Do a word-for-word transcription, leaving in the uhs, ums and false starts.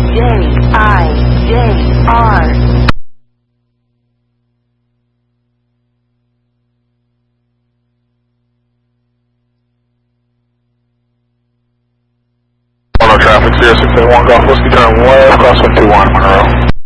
J I J R. Traffic zero six eight one Golf Whiskey, turn left, crosswind two one, Monroe.